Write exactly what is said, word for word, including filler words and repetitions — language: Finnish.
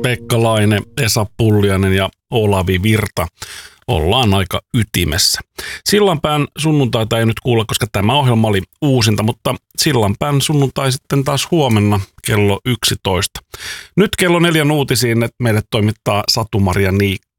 Pekka Laine, Esa Pulliainen ja Olavi Virta. Ollaan aika ytimessä. Sillanpään sunnuntaita ei nyt kuulla, koska tämä ohjelma oli uusinta, mutta Sillanpään sunnuntai sitten taas huomenna kello yksitoista. Nyt kello neljän uutisiin, että meille toimittaa Satu-Maria Niikko.